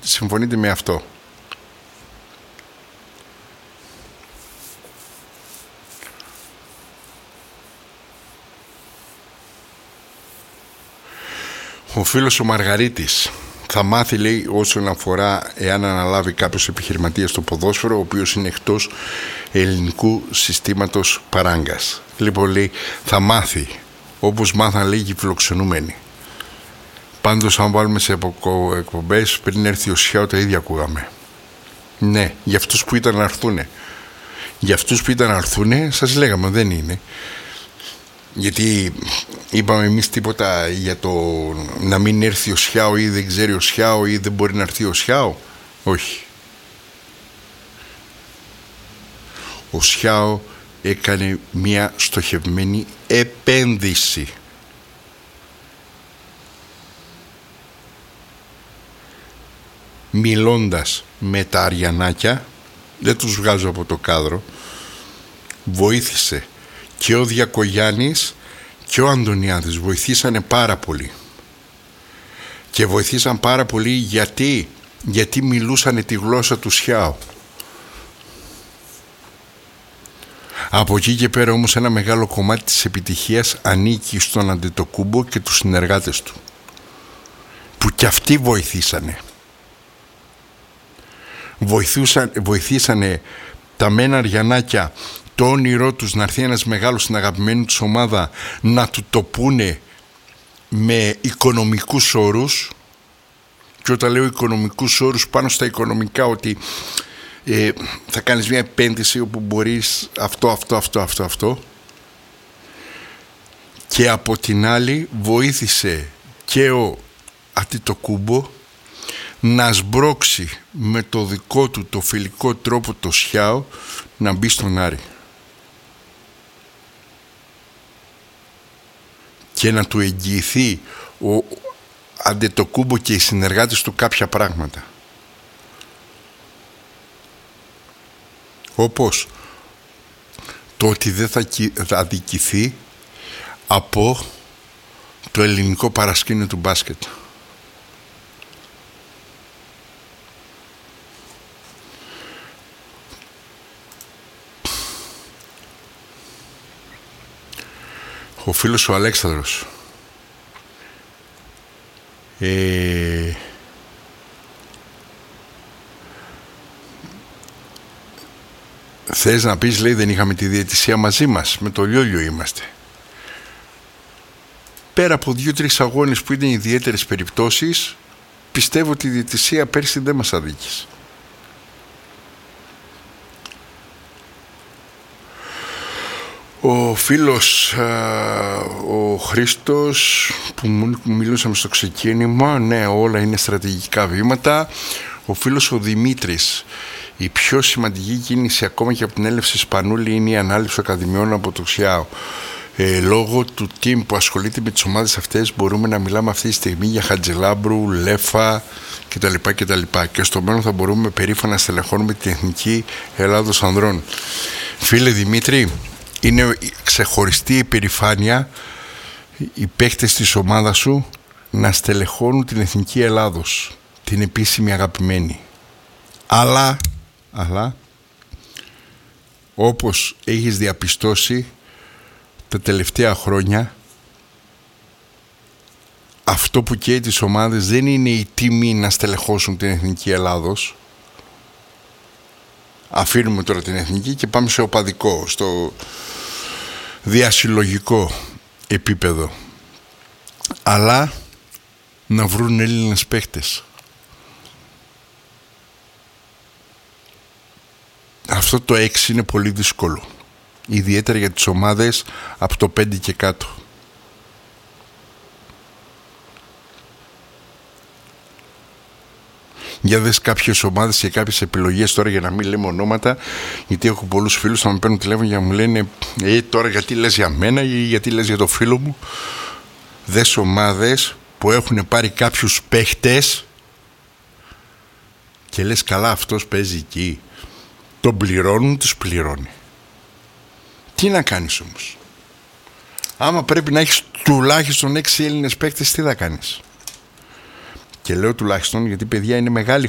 συμφωνείτε με αυτό. Ο φίλος ο Μαργαρίτης θα μάθει, λέει, όσον αφορά εάν αναλάβει κάποιος επιχειρηματίας στο ποδόσφαιρο, ο οποίος είναι εκτός ελληνικού συστήματος παράγκας. Λοιπόν, λέει, θα μάθει, όπως μάθαν, λέει, οι φιλοξενούμενοι. Πάντως, αν βάλουμε σε εκπομπές, πριν έρθει ο Σιάου, τα ίδια ακούγαμε. Ναι, για αυτούς που ήταν να έρθουνε. Για αυτούς που ήταν να έρθουνε, σας λέγαμε, δεν είναι. Γιατί είπαμε εμείς τίποτα για το να μην έρθει ο Σιάου ή δεν ξέρει ο Σιάου ή δεν μπορεί να έρθει ο Σιάου? Όχι. Ο Σιάου έκανε μια στοχευμένη επένδυση. Μιλώντας με τα Αριανάκια, δεν τους βγάζω από το κάδρο, βοήθησε και ο Διακογιάννης και ο Αντωνιάδης, βοηθήσανε πάρα πολύ. Και βοηθήσαν πάρα πολύ γιατί μιλούσαν τη γλώσσα του Σιάου. Από εκεί και πέρα όμως ένα μεγάλο κομμάτι της επιτυχίας ανήκει στον Αντετοκούμπο και τους συνεργάτες του, που κι αυτοί βοηθήσανε. Βοηθήσανε τα μένα Αριανάκια το όνειρό τους να έρθει ένας μεγάλος στην αγαπημένη τους ομάδα, να του το πούνε με οικονομικούς όρους. Και όταν λέω οικονομικούς όρους, πάνω στα οικονομικά, ότι θα κάνεις μια επένδυση όπου μπορείς αυτό. Και από την άλλη βοήθησε και ο Αντετοκούμπο να σμπρώξει με το δικό του το φιλικό τρόπο το Σιάου να μπει στον Άρη και να του εγγυηθεί ο Αντετοκούμπο και οι συνεργάτες του κάποια πράγματα, όπως το ότι δεν θα αδικηθεί από το ελληνικό παρασκήνιο του μπάσκετ. Ο φίλος ο Αλέξανδρος θες να πεις, λέει, δεν είχαμε τη διαιτησία μαζί μας, με το Λιόλιο είμαστε. Πέρα από 2-3 αγώνες που ήταν ιδιαίτερες περιπτώσεις, πιστεύω ότι η διαιτησία πέρσι δεν μας αδίκησε. Ο φίλος ο Χρήστος που μου μιλούσαμε στο ξεκίνημα, ναι, όλα είναι στρατηγικά βήματα. Ο φίλος ο Δημήτρης, η πιο σημαντική κίνηση ακόμα και από την έλευση Σπανούλη είναι η ανάληψη ακαδημιών από το Σιάου. Λόγω του team που ασχολείται με τις ομάδες αυτές μπορούμε να μιλάμε αυτή τη στιγμή για Χατζηλάμπρου, Λέφα κτλ. Και στο μέλλον θα μπορούμε περήφανα να στελεχώνουμε την Εθνική Ελλάδος Ανδρών. Φίλε Δημήτρη, είναι ξεχωριστή υπερηφάνεια οι παίκτες της ομάδας σου να στελεχώνουν την Εθνική Ελλάδος, την επίσημη αγαπημένη. Αλλά όπως έχεις διαπιστώσει τα τελευταία χρόνια, αυτό που καίει τις ομάδες δεν είναι η τιμή να στελεχώσουν την Εθνική Ελλάδος. Αφήνουμε τώρα την εθνική και πάμε σε οπαδικό, στο διασυλλογικό επίπεδο. Αλλά να βρουν Έλληνες παίχτες. Αυτό το 6 είναι πολύ δύσκολο. Ιδιαίτερα για τις ομάδες από το 5 και κάτω. Για δες κάποιες ομάδες και κάποιες επιλογές τώρα, για να μην λέμε ονόματα, γιατί έχω πολλούς φίλους θα με παίρνουν τηλέφωνο για να μου λένε τώρα γιατί λες για μένα ή γιατί λες για το φίλο μου. Δες ομάδες που έχουν πάρει κάποιους παίχτες και λες καλά, αυτός παίζει εκεί, τον πληρώνουν, τους πληρώνει. Τι να κάνεις όμως? Άμα πρέπει να έχεις τουλάχιστον 6 Έλληνες παίκτες, τι θα κάνεις? Και λέω τουλάχιστον γιατί, παιδιά, είναι μεγάλη